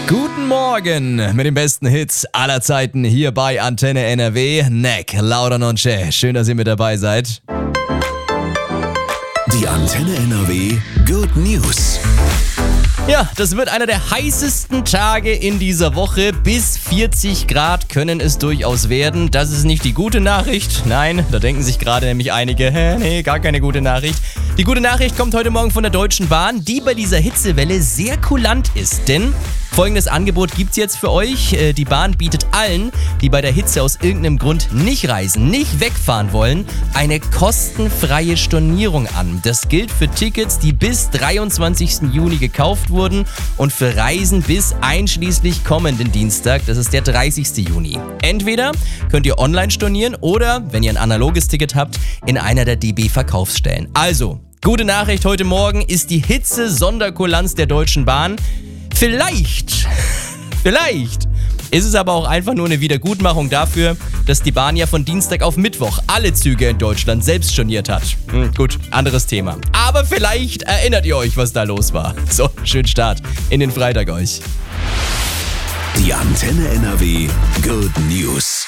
Guten Morgen mit den besten Hits aller Zeiten hier bei Antenne NRW. Neck, Lauda Nonche. Schön, dass ihr mit dabei seid. Die Antenne NRW Good News. Ja, das wird einer der heißesten Tage in dieser Woche. Bis 40 Grad können es durchaus werden. Das ist nicht die gute Nachricht. Nein, da denken sich gerade nämlich einige, nee, gar keine gute Nachricht. Die gute Nachricht kommt heute Morgen von der Deutschen Bahn, die bei dieser Hitzewelle sehr kulant ist. Denn folgendes Angebot gibt's jetzt für euch. Die Bahn bietet allen, die bei der Hitze aus irgendeinem Grund nicht reisen, nicht wegfahren wollen, eine kostenfreie Stornierung an. Das gilt für Tickets, die bis 23. Juni gekauft wurden und für Reisen bis einschließlich kommenden Dienstag, das ist der 30. Juni. Entweder könnt ihr online stornieren oder, wenn ihr ein analoges Ticket habt, in einer der DB-Verkaufsstellen. Also, gute Nachricht heute Morgen ist die Hitze-Sonderkulanz der Deutschen Bahn. Vielleicht ist es aber auch einfach nur eine Wiedergutmachung dafür, dass die Bahn ja von Dienstag auf Mittwoch alle Züge in Deutschland selbst storniert hat. Gut, anderes Thema. Aber vielleicht erinnert ihr euch, was da los war. So, schönen Start in den Freitag euch. Die Antenne NRW Good News.